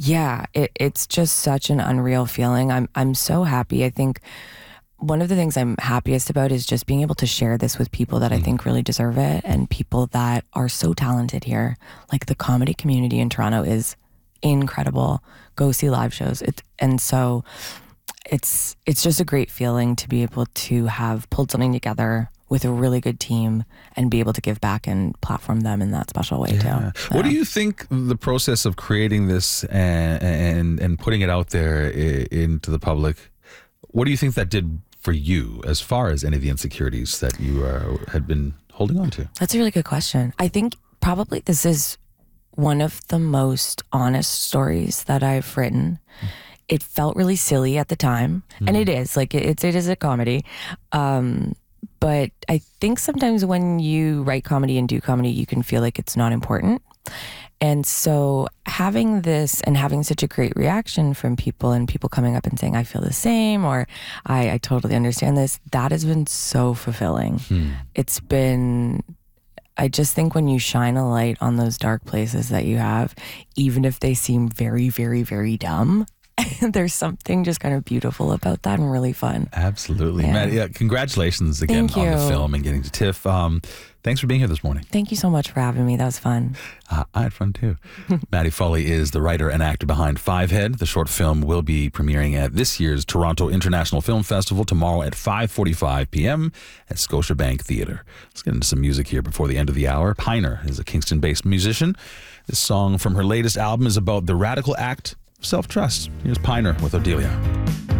Yeah, it's just such an unreal feeling. I'm so happy. I think one of the things I'm happiest about is just being able to share this with people that I think really deserve it, and people that are so talented here. Like, the comedy community in Toronto is incredible. Go see live shows. So it's just a great feeling to be able to have pulled something together with a really good team and be able to give back and platform them in that special way too. What do you think the process of creating this and putting it out there into the public, what do you think that did for you as far as any of the insecurities that you had been holding on to? That's a really good question. I think probably this is one of the most honest stories that I've written. It felt really silly at the time, and it is like it is a comedy. But I think sometimes when you write comedy and do comedy, you can feel like it's not important. And so having this and having such a great reaction from people, and people coming up and saying, I feel the same, or I totally understand this, that has been so fulfilling. It's been, I just think when you shine a light on those dark places that you have, even if they seem very, very, very dumb, there's something just kind of beautiful about that and really fun. Absolutely. Maddie, congratulations again on the film and getting to TIFF. Thanks for being here this morning. Thank you so much for having me. That was fun. I had fun too. Maddie Foley is the writer and actor behind Fivehead. The short film will be premiering at this year's Toronto International Film Festival tomorrow at 5:45 p.m. at Scotiabank Theatre. Let's get into some music here before the end of the hour. Piner is a Kingston-based musician. This song from her latest album is about the radical act of self-trust. Here's Piner with Odelia.